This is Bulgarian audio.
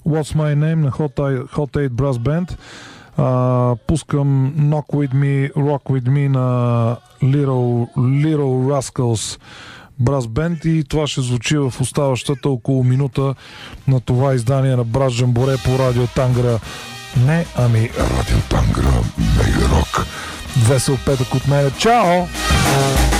What's My Name на Hot 8 Brass Band. Пускам Knock With Me, Rock With Me на Little Rascals Brass Band и това ще звучи в оставащата около минута на това издание на Брас Джамборе по Радио Тангра. Не, ами Радио Тангра Мега Рок. 2 са от петък от мен. Чао!